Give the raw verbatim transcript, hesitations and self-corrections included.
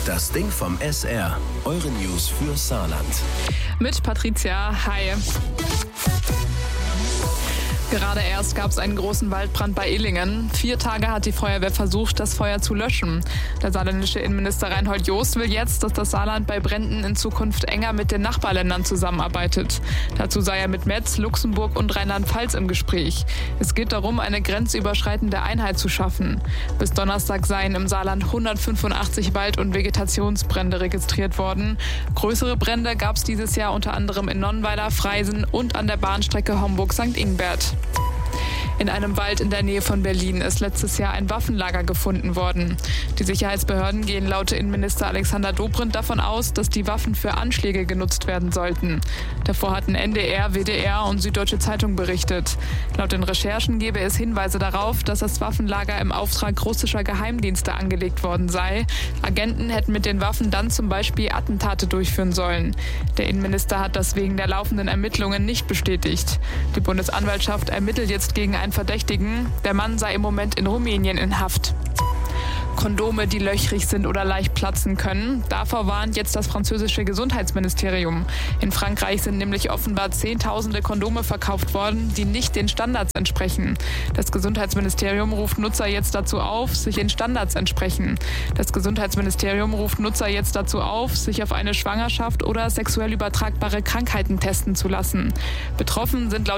Das Ding vom S R. Eure News für Saarland. Mit Patricia. Hi. Gerade erst gab es einen großen Waldbrand bei Illingen. Vier Tage hat die Feuerwehr versucht, das Feuer zu löschen. Der saarländische Innenminister Reinhold Jost will jetzt, dass das Saarland bei Bränden in Zukunft enger mit den Nachbarländern zusammenarbeitet. Dazu sei er mit Metz, Luxemburg und Rheinland-Pfalz im Gespräch. Es geht darum, eine grenzüberschreitende Einheit zu schaffen. Bis Donnerstag seien im Saarland hundertfünfundachtzig Wald- und Vegetationsbrände registriert worden. Größere Brände gab es dieses Jahr unter anderem in Nonnweiler, Freisen und an der Bahnstrecke Homburg-Sankt Ingbert. In einem Wald in der Nähe von Berlin ist letztes Jahr ein Waffenlager gefunden worden. Die Sicherheitsbehörden gehen laut Innenminister Alexander Dobrindt davon aus, dass die Waffen für Anschläge genutzt werden sollten. Davor hatten N D R, W D R und Süddeutsche Zeitung berichtet. Laut den Recherchen gebe es Hinweise darauf, dass das Waffenlager im Auftrag russischer Geheimdienste angelegt worden sei. Agenten hätten mit den Waffen dann zum Beispiel Attentate durchführen sollen. Der Innenminister hat das wegen der laufenden Ermittlungen nicht bestätigt. Die Bundesanwaltschaft ermittelt jetzt gegen einen Verdächtigen. Der Mann sei im Moment in Rumänien in Haft. Kondome, die löchrig sind oder leicht platzen können. Davor warnt jetzt das französische Gesundheitsministerium. In Frankreich sind nämlich offenbar Zehntausende Kondome verkauft worden, die nicht den Standards entsprechen. Das Gesundheitsministerium ruft Nutzer jetzt dazu auf, sich in Standards entsprechen. Das Gesundheitsministerium ruft Nutzer jetzt dazu auf, sich auf eine Schwangerschaft oder sexuell übertragbare Krankheiten testen zu lassen. Betroffen sind laut